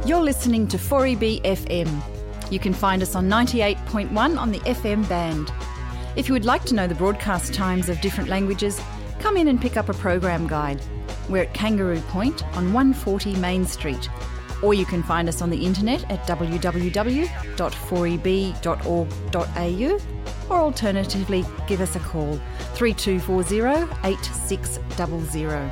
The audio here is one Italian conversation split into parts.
You're listening to 4EB FM. You can find us on 98.1 on the FM band. If you would like to know the broadcast times of different languages, come in and pick up a program guide. We're at Kangaroo Point on 140 Main Street. Or you can find us on the internet at www.4eb.org.au, or alternatively give us a call 3240 8600.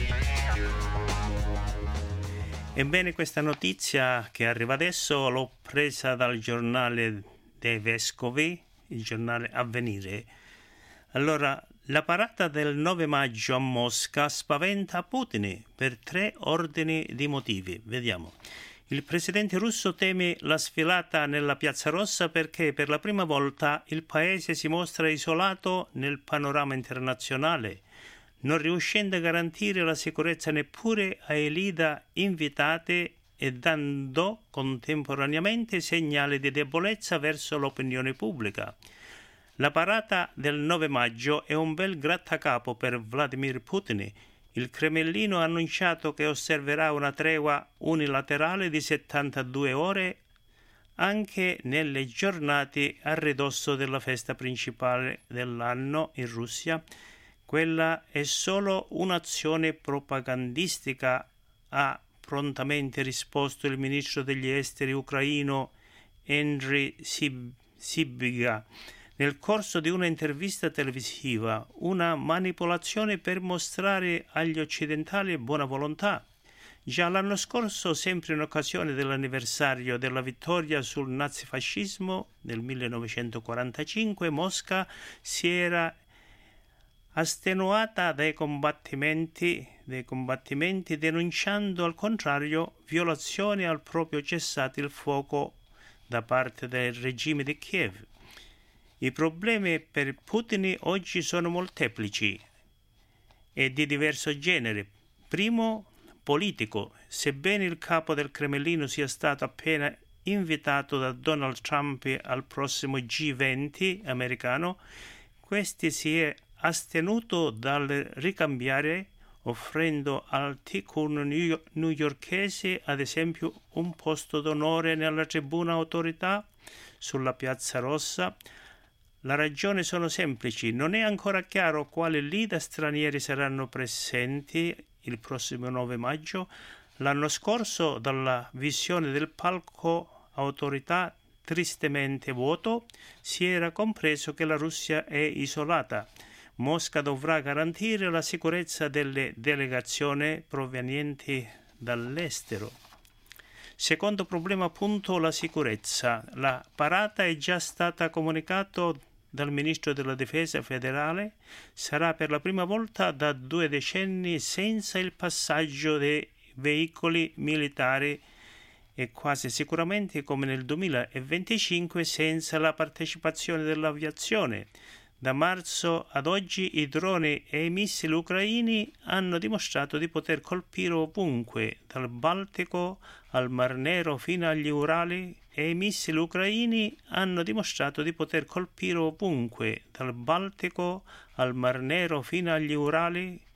Ebbene, questa notizia che arriva adesso l'ho presa dal giornale dei Vescovi, il giornale Avvenire. Allora, la parata del 9 maggio a Mosca spaventa Putin per 3 ordini di motivi. Vediamo. Il presidente russo teme la sfilata nella Piazza Rossa perché per la prima volta il paese si mostra isolato nel panorama internazionale, non riuscendo a garantire la sicurezza neppure ai leader invitate e dando contemporaneamente segnali di debolezza verso l'opinione pubblica. La parata del 9 maggio è un bel grattacapo per Vladimir Putin. Il Cremlino ha annunciato che osserverà una tregua unilaterale di 72 ore anche nelle giornate a ridosso della festa principale dell'anno in Russia. Quella è solo un'azione propagandistica, ha prontamente risposto il ministro degli esteri ucraino Andriy Sybiga nel corso di una intervista televisiva, una manipolazione per mostrare agli occidentali buona volontà. Già l'anno scorso, sempre in occasione dell'anniversario della vittoria sul nazifascismo del 1945, Mosca si era astenuata dai combattimenti denunciando al contrario violazioni al proprio cessate il fuoco da parte del regime di Kiev. I problemi per Putin oggi sono molteplici e di diverso genere. Primo, politico. Sebbene il capo del Cremlino sia stato appena invitato da Donald Trump al prossimo G20 americano, questi si è astenuto dal ricambiare, offrendo al tycoon newyorkese ad esempio un posto d'onore nella tribuna autorità sulla Piazza Rossa. La ragione sono semplici, non è ancora chiaro quali leader stranieri saranno presenti il prossimo 9 maggio. L'anno scorso, dalla visione del palco autorità tristemente vuoto, si era compreso che la Russia è isolata. Mosca dovrà garantire la sicurezza delle delegazioni provenienti dall'estero. Secondo problema, appunto, la sicurezza. La parata è già stata comunicata dal ministro della difesa federale, sarà per la prima volta da 2 decenni senza il passaggio dei veicoli militari e quasi sicuramente come nel 2025 senza la partecipazione dell'aviazione. Da marzo ad oggi i droni e i missili ucraini hanno dimostrato di poter colpire ovunque, dal Baltico al Mar Nero fino agli Urali, e i missili ucraini hanno dimostrato di poter colpire ovunque, dal Baltico al Mar Nero fino agli Urali,